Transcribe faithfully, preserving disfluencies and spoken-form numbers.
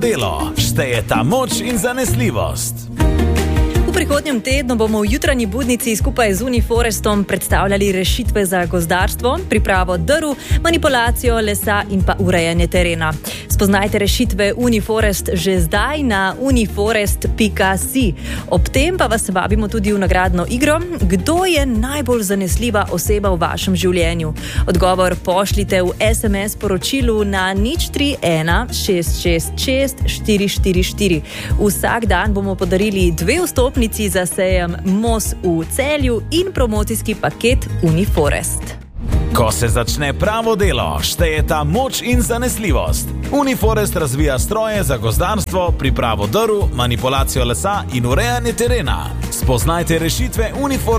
Delo, šteje ta moč in zanesljivost. V prihodnjem tednu bomo v jutranji budnici skupaj z Uniforestom predstavljali rešitve za gozdarstvo, pripravo drv, manipulacijo lesa in pa urejanje terena. Spoznajte rešitve Uniforest že zdaj na uniforest pika si. Ob tem pa vas vabimo tudi v nagradno igro. Kdo je najbolj zanesljiva oseba v vašem življenju? Odgovor pošljite v es em es poročilu na nič tri ena šest šest šest štiri štiri štiri. Vsak dan bomo podarili dve vstopnici za sejem Mos v Celju in promocijski paket Uniforest. Ko se začne pravo delo, šteje ta moč in zanesljivost. Uniforest razvija stroje za gozdarstvo, pripravo drv, manipulacijo lesa in urejanje terena. Spoznajte rešitve Uniforest.